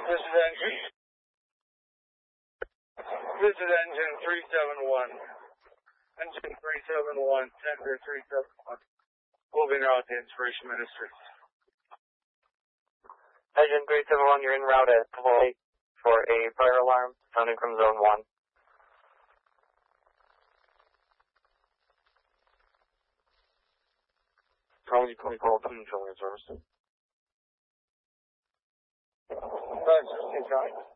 This is engine. This is engine 371. Engine 371, Tender 371. Moving out to Inspiration Ministries. Engine 371, you're en route at deploy for a fire alarm, sounding from zone 1. Charlie 24, 2, showing service. Roger,